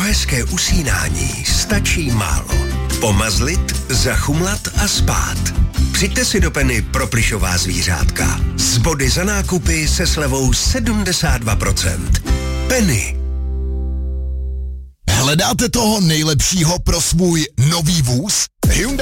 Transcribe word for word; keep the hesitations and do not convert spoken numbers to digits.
hezké usínání stačí málo. Pomazlit, zachumlat a spát. Přijďte si do Penny pro plyšová zvířátka. Z body za nákupy se slevou sedmdesát dva procent. Penny. Hledáte toho nejlepšího pro svůj nový vůz? Hyundai